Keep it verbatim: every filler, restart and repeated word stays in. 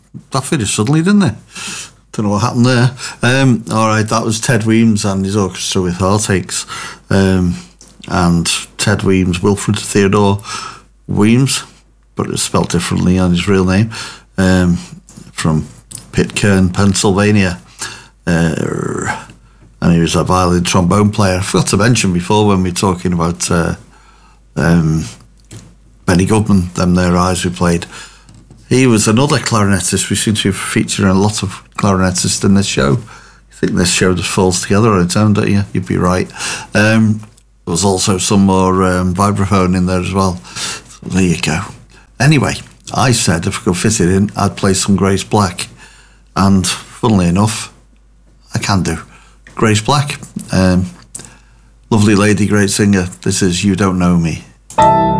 that finished suddenly, didn't it? Don't know what happened there. Um, all right, that was Ted Weems and his orchestra with Heartaches. Um, and Ted Weems, Wilfred Theodore Weems, but it's spelled differently on his real name, um, from Pitcairn, Pennsylvania. Uh, and he was a violin trombone player. I forgot to mention before when we were talking about uh, um, Benny Goodman, them their eyes we played. He was another clarinetist. We seem to be featuring a lot of clarinetists in this show. I think this show just falls together on its own, don't you? You'd be right. Um, there was also some more um, vibraphone in there as well. So there you go. Anyway, I said if I could fit it in, I'd play some Grace Black. And funnily enough, I can do. Grace Black, um, lovely lady, great singer. This is You Don't Know Me.